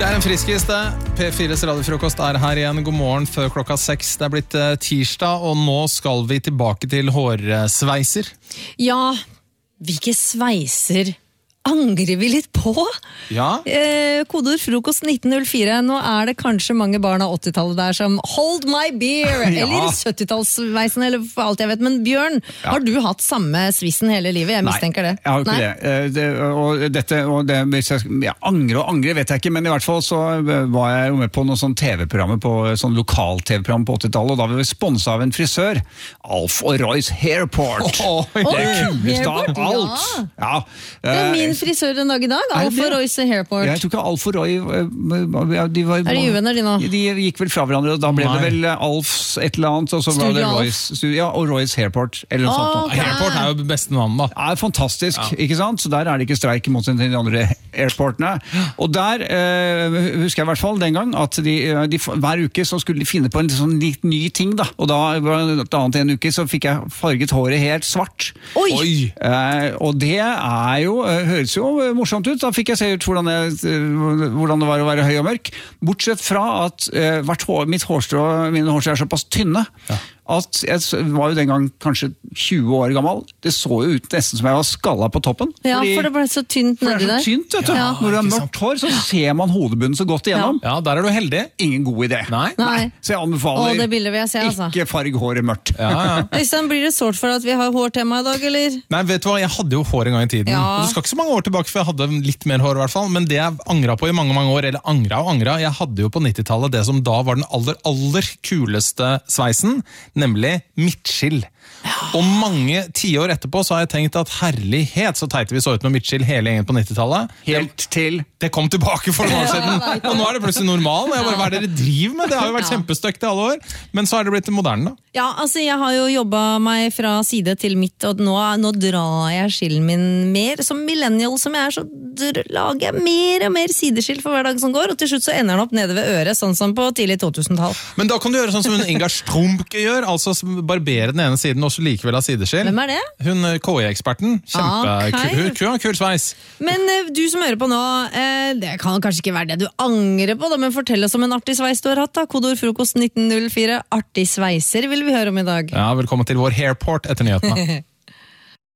Det en friskis det. P4s radiofrokost her igjen. God morgen før klokka 6. Det blitt tirsdag, og nå skal vi tilbake til hårsveiser. Ja, hvilke sveiser angrer vi litt på? Ja. Kodeord frokost 1904. Nå det kanskje mange barn av 80-tallet der som Hold my beer, Ja. eller 70-tallsveisen, eller for alt jeg vet. Men Bjørn, har du hatt samme svissen hele livet? Jeg mistenker det. Nei, jeg har ikke det. Jeg angrer vet jeg ikke, men i hvert fall så var jeg jo med på noen sånn TV-programmer, på sånn lokal-TV-program på 80-tallet, og da var vi sponset av en frisør, Alf og Royce Hairport. Det kuleste av alt. Ja. Det min frisør den dag i dag, Alf og Royce Hairport. Jeg tror ikke Alf og Roy de var, de uvenner de nå? De gikk vel fra hverandre, og da ble det vel Alfs et eller annet, og så var det Royce, og Royce Hairport, eller noe sånt. Okay. Hairport jo det beste navnet da. Ja, fantastisk, ikke sant? Så der det ikke streik mot de andre airportene. Og der husker jeg i hvert fall den gang, at de hver uke så skulle de finne på en sånn litt ny ting da, og da et annet en uke så fikk jeg farget håret helt svart. Oi! Og det jo, høres jo morsomt ut, da fikk jeg se ut hvordan det var å være høy og mørk, bortsett fra at mine hårstrå såpass tynne, at jeg var jo den gang kanskje 20 år gammel. Det så jo ut nesten som jeg var skallet på toppen. Ja, for det ble så tynt nedi der. For det så tynt, vet du. Ja, når du har mørkt hår, så ser man hodebunnen så godt igjennom. Ja, der du heldig. Ingen god idé. Nei. Så jeg anbefaler det bildet vil jeg se, altså. Ikke farg håret mørkt. Øystein, blir det sårt for at vi har hårtema i dag, eller? Nei, vet du hva, jeg hadde jo hår en gang i tiden. Og det skal ikke så mange år tilbake, for jeg hadde litt mer hår i hvert fall. Men det jeg angret på i mange, mange år, eller angret, jeg hadde jo på 90-tallet det som da var den aller kuleste sveisen, nemlig midtskill. Og mange 10 år etterpå så har jeg tenkt at herlighet, så teite vi så ut med midtskill hele gjengen på 90-tallet. Helt til det kom tilbake for noen år siden. Og nå det plutselig normal. Og jeg bare, hva det dere driver med? Det har jo vært kjempestøkt i alle år. Men så har det blitt moderne da. Ja, altså jeg har jo jobbet meg fra side til midt, og nå drar jeg skillen min mer. Som millennial som jeg så lager jeg mer og mer sideskill for hver dag som går, og til slutt så ender den opp nede ved øret, sånn som på tidlig 2000-tall. Men da kan du gjøre sånn som Inga Strumpke gjør, altså barbere den ene siden, og så likevel ha sideskill. Hvem det? Hun KI-eksperten. Kul sveis. Men du som hører på nå, det kan kanskje ikke være det du angrer på, da, men fortell oss om en artig sveis du har hatt da. Kodeord frokost 1904, artig sveiser vil vi høre om i dag. Ja, velkommen til vår Hairport etter nyhetene.